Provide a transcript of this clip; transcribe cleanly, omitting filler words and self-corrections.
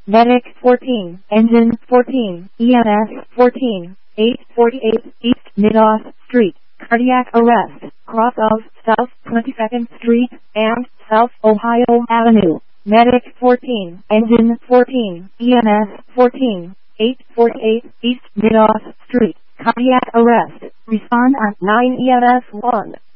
Medic 14, Engine 14, EMS 14, 848 East Midos Street, cardiac arrest, cross of South 22nd Street and South Ohio Avenue. Medic 14, Engine 14, EMS 14, 848 East Midos Street, cardiac arrest. Respond at 9 EMS 1.